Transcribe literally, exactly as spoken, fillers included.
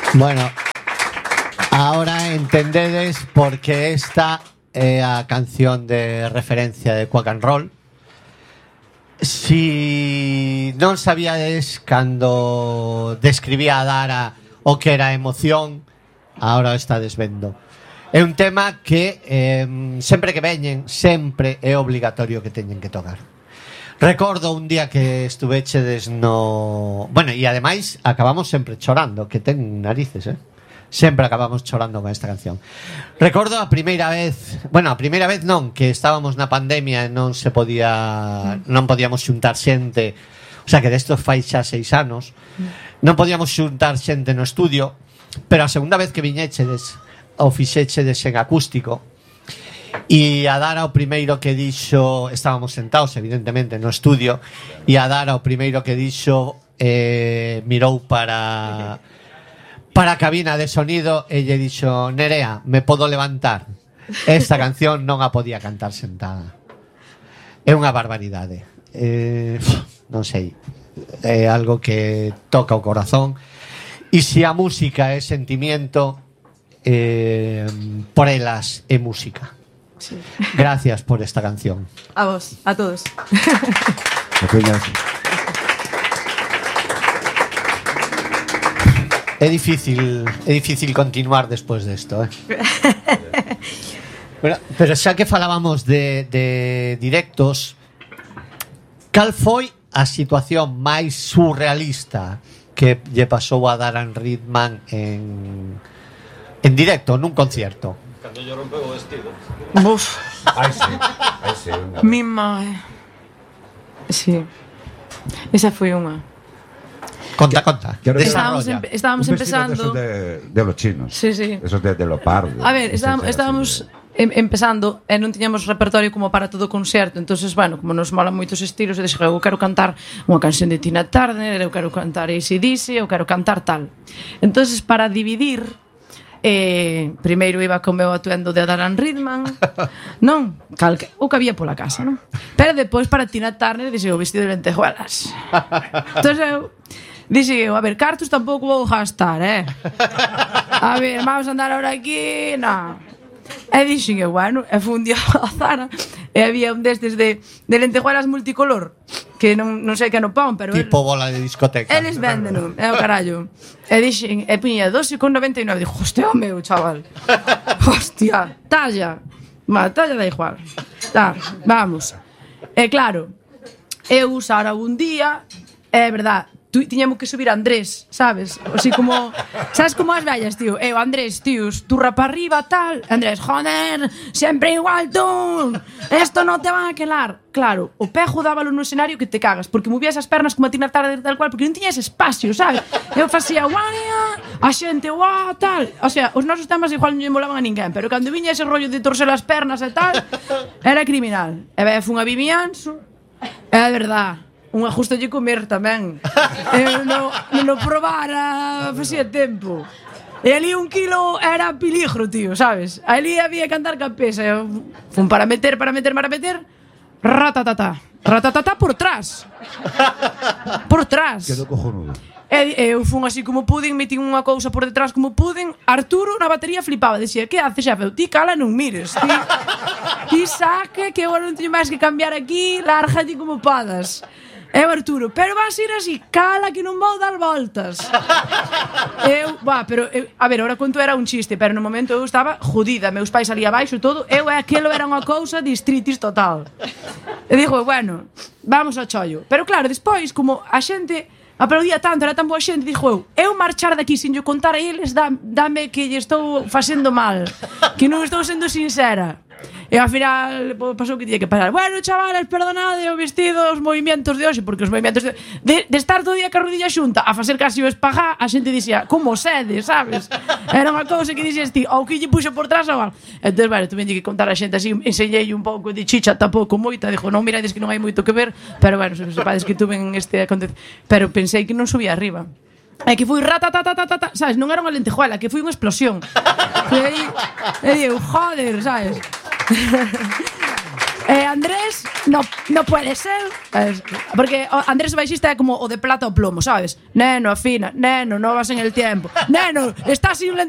Bueno, ahora entendedes porque esta é a canción de referencia de Quack and Roll. Si non sabíades cando describía a Dara o que era emoción, ahora o estades vendo. É un tema que eh, sempre que veñen, sempre é obligatorio que teñen que tocar. Recordo un día que estuvechedes no... Bueno, e ademais acabamos sempre chorando, que ten narices, eh? Sempre acabamos chorando con esta canción. Recordo a primeira vez, bueno, a primeira vez non, que estábamos na pandemia e non se podía, non podíamos xuntar xente, o sea que desto fai xa seis anos, non podíamos xuntar xente no estudio, pero a segunda vez que viñechedes, o fixechedes en acústico, e a Dara o primeiro que dixo, estábamos sentados evidentemente no estudio, e a Dara o primeiro que dixo eh, mirou para para a cabina de sonido e lle dixo: Nerea, me podo levantar? Esta canción non a podía cantar sentada. É unha barbaridade, eh, non sei, é algo que toca o corazón, e se a música é sentimiento, eh, por elas é música. Sí. Gracias por esta canción. A vos, a todos. É difícil, é difícil continuar despois desto, eh. Bueno, pero xa que falábamos de, de directos, cal foi a situación máis surrealista que lle pasou a Daran Ridman en en directo, nun concierto? Cando yo rompeu o vestido. Uf. Ai, sí. Ai, sí. Mi mae. Sí. Esa foi unha. Conta, conta. Estábamos, empe estábamos un empezando de, de los chinos. Sí, sí. Esos de, de leopardo. A ver, estábamos, estábamos em empezando e non tiñamos repertorio como para todo o concerto. Entonces, bueno, como nos molan moitos estilos, eu dixo, eu quero cantar unha canción de Tina Turner, eu quero cantar A C D C, eu quero cantar tal. Entonces, para dividir, eh, primeiro iba co meu atuendo de Daran Ridman, non, calque, o que había pola casa, non? Pero depois para Tina Turner dixo o vestido de lentejuelas. Entonces eu dixe eu, a ver, cartos tampouco vou gastar, eh? A ver, vamos a andar ahora aquí, non. E dixen eu, bueno, e fui un día a Zara e había un destes de, de lentejuelas multicolor que non, non sei que no pon, pero tipo el, bola de discoteca. Eles venden, é o carallo. E dixen, e puña doce con noventa e nove. Dixo, hostia, o meu, chaval. Hostia, talla. Ma, talla da igual. Tá, vamos. E claro, eu usara un día, é verdad, tu, tiñamos que subir a Andrés, sabes? Así como, sabes como as vellas, tío? Eu, Andrés, tíos, turra para arriba, tal. Andrés, joder, sempre igual tú. Esto no te van a quelar. Claro, o pejo dábalo no escenario que te cagas, porque movías as pernas como a Tina Turner tal cual, porque non tiñas espacio, sabes? Eu facía guania, a xente, guau, tal. O sea, os nosos temas igual non lle molaban a ninguén, pero cando viña ese rollo de torcer as pernas e tal, era criminal. E ben, fun a Vivianso, é verdad. Un ajuste de comer tamén. Eu non no probara facía tempo. E ali un kilo era peligro, tío, sabes? Ali había que andar ca pesa. Fun para meter, para meter, para meter. Ratatata. Ratatata por trás. Por trás. Quedou cojonudo. E eu fun así como puden, metín unha cousa por detrás como puden. Arturo na batería flipaba, dixía, que haces, xefe? Ti cala, non mires. Ti, ti saque, que agora non teño máis que cambiar aquí, lárgate como podas. Eu, Arturo, pero vas ir así, cala que non vou dar voltas. Eu, va, pero eu, a ver, ahora conto era un chiste, pero no momento eu estaba jodida, meus pais ali abaixo e todo, eu e aquilo era unha cousa de estritis total. E digo, bueno, vamos ao chollo. Pero claro, despois, como a xente aplaudía tanto, era tan boa xente, dixo eu, eu marchar daqui sin yo contar a eles, dá, dame que lle estou facendo mal, que non estou sendo sincera. E ao final pasou que tiña que parar. Bueno, chavales, perdonade o vestido, os movimentos de hoxe, porque os movimentos de, de, de estar todo o día ca rodilla xunta a facer casi o espagá, a xente dixía, como sede, sabes? Era unha cousa que dixes ti, ou que lle puxo por trás ou algo. Entón, bueno, tuve que contar a xente así, enseñei un pouco de chicha, tampouco moita, dixo, non mirades que non hai moito que ver, pero bueno, se sepades que tuve en este acontecimiento, pero pensei que non subía arriba. É que foi ratatatatata, sabes, non era unha lentejuela, que foi unha explosión. E aí, e eu, joder, sabes? Eh, Andrés, no, no puede ser. Es- porque o Andrés o baixista é como o de plata o plomo, sabes? Neno, afina. Neno, no vas en el tiempo. Neno, estás sin